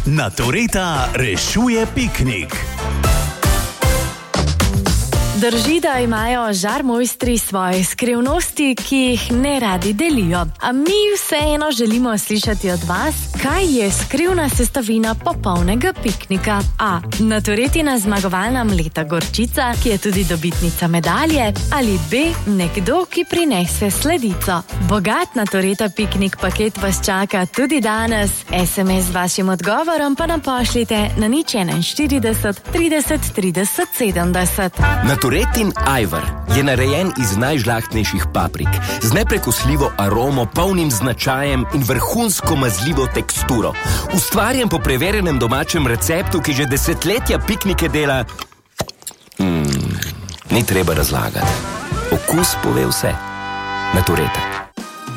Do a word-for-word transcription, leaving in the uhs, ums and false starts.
Natureta rešuje piknik. Drži, da imajo žarmojstri svoje skrivnosti, ki jih ne radi delijo. A mi vseeno želimo slišati od vas, kaj je skrivna sestavina popolnega piknika. A. Naturetina zmagovalna mleta gorčica, ki je tudi dobitnica medalje. Ali B. Nekdo, ki prinese sledico. Bogat Natureta piknik paket vas čaka tudi danes. es em es z vašim odgovorom pa nam pošljite na nič enainštirideset trideset trideset sedemdeset. Naturetin ajvar je narejen iz najžlahtnejših paprik, z neprekosljivo aromo, polnim značajem in vrhunsko mazljivo teksturo. Ustvarjen po preverjenem domačem receptu, ki že desetletja piknike dela... Hmm, ni treba razlagati. Okus pove vse. Natureta.